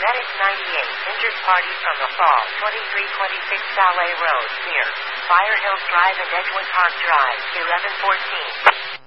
Medic 98, injured party from the fall, 2326 Saleh Road, near Fire Hills Drive and Edgewood Park Drive, 1114.